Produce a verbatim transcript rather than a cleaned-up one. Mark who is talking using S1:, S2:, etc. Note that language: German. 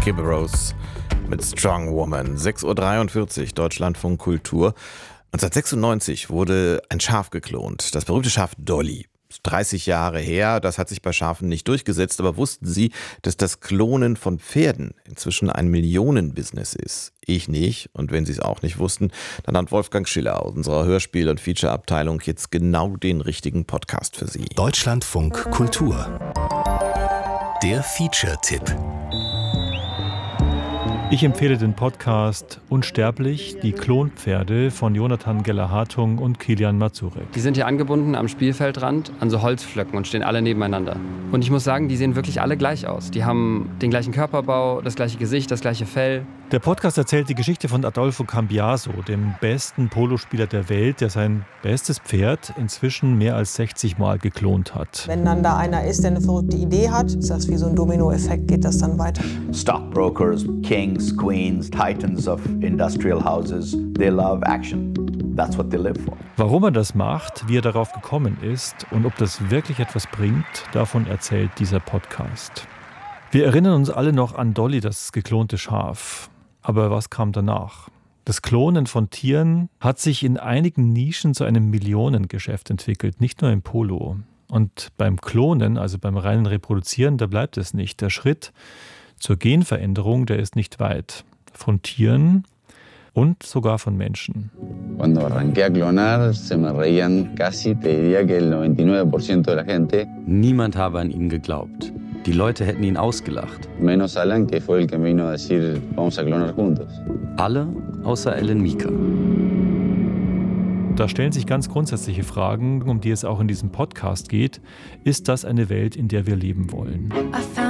S1: Kim Rose mit Strong Woman. sechs Uhr dreiundvierzig, Deutschlandfunk Kultur. neunzehnhundertsechsundneunzig wurde ein Schaf geklont, das berühmte Schaf Dolly. dreißig Jahre her, das hat sich bei Schafen nicht durchgesetzt, aber wussten Sie, dass das Klonen von Pferden inzwischen ein Millionenbusiness ist? Ich nicht, und wenn Sie es auch nicht wussten, dann hat Wolfgang Schiller aus unserer Hörspiel- und Feature-Abteilung jetzt genau den richtigen Podcast für Sie.
S2: Deutschlandfunk Kultur. Der Feature-Tipp.
S3: Ich empfehle den Podcast Unsterblich, die Klonpferde von Jonathan Geller-Hartung und Kilian Mazurek.
S4: Die sind hier angebunden am Spielfeldrand an so Holzpflöcken und stehen alle nebeneinander. Und ich muss sagen, die sehen wirklich alle gleich aus. Die haben den gleichen Körperbau, das gleiche Gesicht, das gleiche Fell.
S3: Der Podcast erzählt die Geschichte von Adolfo Cambiaso, dem besten Polospieler der Welt, der sein bestes Pferd inzwischen mehr als sechzig Mal geklont hat.
S5: Wenn dann da einer ist, der eine verrückte Idee hat, ist das wie so ein Dominoeffekt, geht das dann weiter.
S6: Stockbrokers, kings, queens, titans of industrial houses, they love action. That's what they live for.
S3: Warum er das macht, wie er darauf gekommen ist und ob das wirklich etwas bringt, davon erzählt dieser Podcast. Wir erinnern uns alle noch an Dolly, das geklonte Schaf. Aber was kam danach? Das Klonen von Tieren hat sich in einigen Nischen zu einem Millionengeschäft entwickelt, nicht nur im Polo. Und beim Klonen, also beim reinen Reproduzieren, da bleibt es nicht. Der Schritt zur Genveränderung, der ist nicht weit. Von Tieren und sogar von Menschen.
S7: Cuando arranqué a clonar, se me reían casi, te diría que el noventa y nueve por ciento de la gente.
S8: Niemand habe an ihn geglaubt. Die Leute hätten ihn ausgelacht.
S7: Menos Alan, que fue el que me vino a decir, vamos a clonar juntos.
S8: Alle außer Ellen Mika.
S3: Da stellen sich ganz grundsätzliche Fragen, um die es auch in diesem Podcast geht. Ist das eine Welt, in der wir leben wollen?